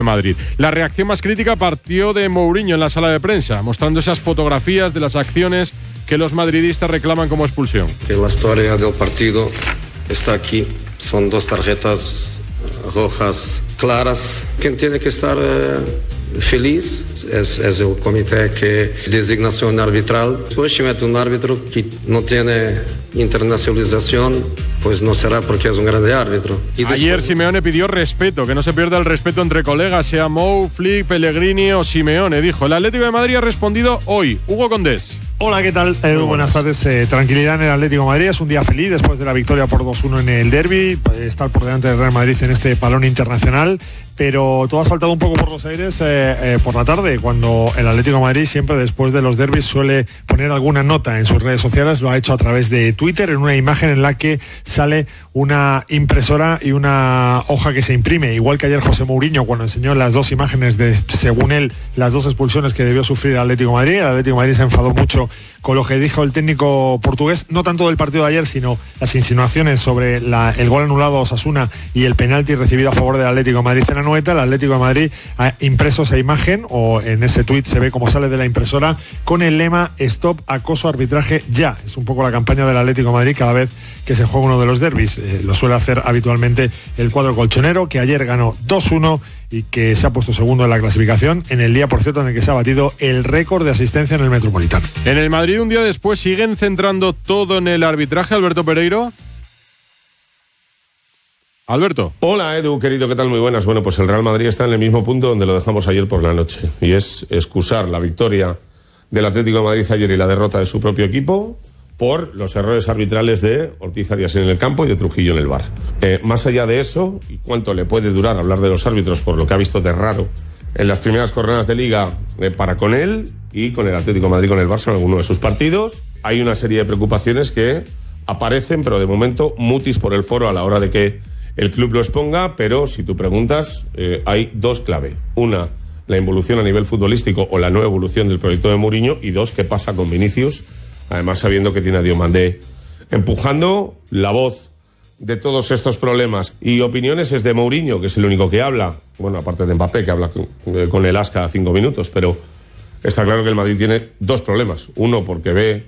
Madrid. La reacción más crítica partió de Mourinho en la sala de prensa, mostrando esas fotografías de las acciones que los madridistas reclaman como expulsión. Que la historia del partido está aquí. Son 2 tarjetas rojas claras. Quien tiene que estar feliz es el comité que designación arbitral. Pues si mete un árbitro que no tiene internacionalización, pues no será porque es un grande árbitro. Ayer Simeone pidió respeto, que no se pierda el respeto entre colegas, sea Mou, Flick, Pellegrini o Simeone, dijo. El Atlético de Madrid ha respondido hoy. Hugo Condés. Hola, ¿qué tal? Buenas tardes. Tranquilidad en el Atlético de Madrid. Es un día feliz después de la victoria por 2-1 en el derbi. Estar por delante del Real Madrid en este palón internacional. Pero todo ha saltado un poco por los aires por la tarde, cuando el Atlético de Madrid siempre después de los derbis suele poner alguna nota en sus redes sociales. Lo ha hecho a través de Twitter en una imagen en la que sale una impresora y una hoja que se imprime. Igual que ayer José Mourinho cuando enseñó las 2 imágenes de, según él, las 2 expulsiones que debió sufrir el Atlético de Madrid. El Atlético de Madrid se enfadó mucho con lo que dijo el técnico portugués, no tanto del partido de ayer, sino las insinuaciones sobre el gol anulado a Osasuna y el penalti recibido a favor del Atlético de Madrid en Anoeta. El Atlético de Madrid ha impreso esa imagen, o en ese tuit se ve cómo sale de la impresora, con el lema Stop acoso arbitraje ya. Es un poco la campaña del Atlético de Madrid cada vez que se juega uno de los derbis. Lo suele hacer habitualmente el cuadro colchonero, que ayer ganó 2-1 y que se ha puesto segundo en la clasificación, en el día, por cierto, en el que se ha batido el récord de asistencia en el Metropolitano. En el Madrid, un día después, siguen centrando todo en el arbitraje. Alberto Pereiro. Alberto. Hola, Edu, querido, ¿qué tal? Muy buenas. Bueno, pues el Real Madrid está en el mismo punto donde lo dejamos ayer por la noche, y es excusar la victoria del Atlético de Madrid ayer y la derrota de su propio equipo por los errores arbitrales de Ortiz Arias en el campo y de Trujillo en el VAR. Más allá de eso, y cuánto le puede durar hablar de los árbitros por lo que ha visto de raro en las primeras jornadas de Liga para con él y con el Atlético de Madrid, con el Barça en alguno de sus partidos, hay una serie de preocupaciones que aparecen, pero de momento mutis por el foro a la hora de que el club lo exponga. Pero si tú preguntas, hay 2 clave. Una, la involución a nivel futbolístico o la no evolución del proyecto de Mourinho, y 2, qué pasa con Vinicius, además sabiendo que tiene a Diomandé empujando. La voz de todos estos problemas y opiniones es de Mourinho, que es el único que habla, bueno, aparte de Mbappé, que habla con el as cada 5 minutos, pero está claro que el Madrid tiene 2 problemas. Uno, porque ve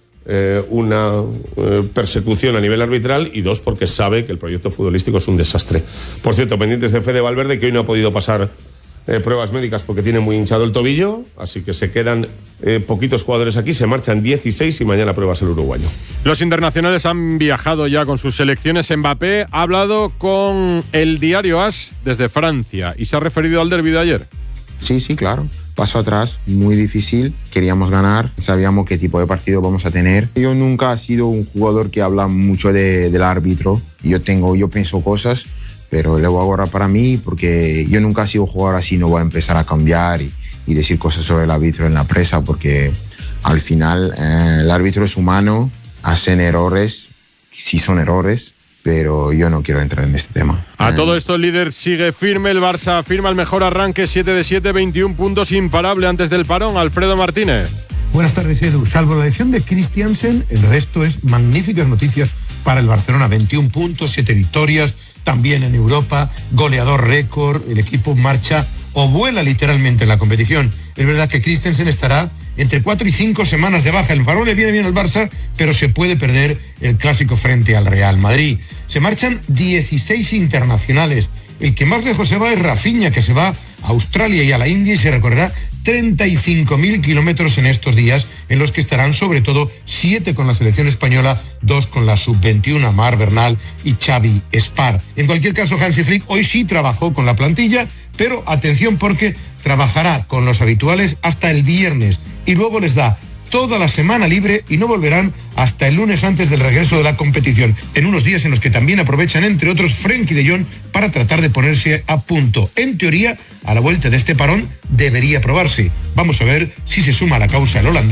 una persecución a nivel arbitral, y 2, porque sabe que el proyecto futbolístico es un desastre. Por cierto, pendientes de Fede Valverde, que hoy no ha podido pasar pruebas médicas porque tiene muy hinchado el tobillo, así que se quedan poquitos jugadores aquí, se marchan 16 y mañana pruebas el uruguayo. Los internacionales han viajado ya con sus selecciones. Mbappé ha hablado con el diario AS desde Francia y se ha referido al derbi de ayer. Sí, claro. Paso atrás, muy difícil, queríamos ganar, sabíamos qué tipo de partido vamos a tener. Yo nunca he sido un jugador que habla mucho del árbitro. Yo pienso cosas, pero le voy a guardar para mí, porque yo nunca he sido jugador así. No voy a empezar a cambiar y decir cosas sobre el árbitro en la prensa, porque al final el árbitro es humano, hacen errores, sí son errores, pero yo no quiero entrar en este tema. A todo esto el líder sigue firme, el Barça firma el mejor arranque, 7 de 7, 21 puntos, imparable antes del parón. Alfredo Martínez. Buenas tardes, Edu. Salvo la lesión de Christiansen, el resto es magníficas noticias para el Barcelona. 21 puntos, 7 victorias, también en Europa, goleador récord, el equipo marcha o vuela literalmente en la competición. Es verdad que Christensen estará entre 4 y 5 semanas de baja. El parón le viene bien al Barça, pero se puede perder el clásico frente al Real Madrid. Se marchan 16 internacionales. El que más lejos se va es Rafinha, que se va a Australia y a la India y se recorrerá 35.000 kilómetros en estos días, en los que estarán sobre todo 7 con la selección española, 2 con la sub-21, Mar Bernal y Xavi Espar. En cualquier caso, Hansi Flick hoy sí trabajó con la plantilla, pero atención, porque trabajará con los habituales hasta el viernes y luego les da toda la semana libre y no volverán hasta el lunes antes del regreso de la competición, en unos días en los que también aprovechan, entre otros, Frenkie de Jong para tratar de ponerse a punto. En teoría, a la vuelta de este parón debería probarse. Vamos a ver si se suma a la causa el holandés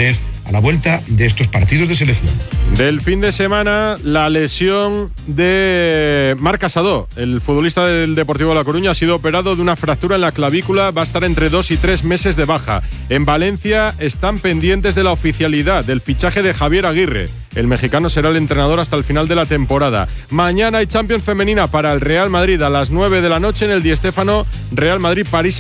a la vuelta de estos partidos de selección. Del fin de semana, la lesión de Marc Casado, el futbolista del Deportivo La Coruña, ha sido operado de una fractura en la clavícula, va a estar entre 2 y 3 meses de baja. En Valencia están pendientes de la oficialidad del fichaje de Javier Aguirre. El mexicano será el entrenador hasta el final de la temporada. Mañana hay Champions femenina para el Real Madrid a las 9 de la noche en el Di Stéfano, Real Madrid-París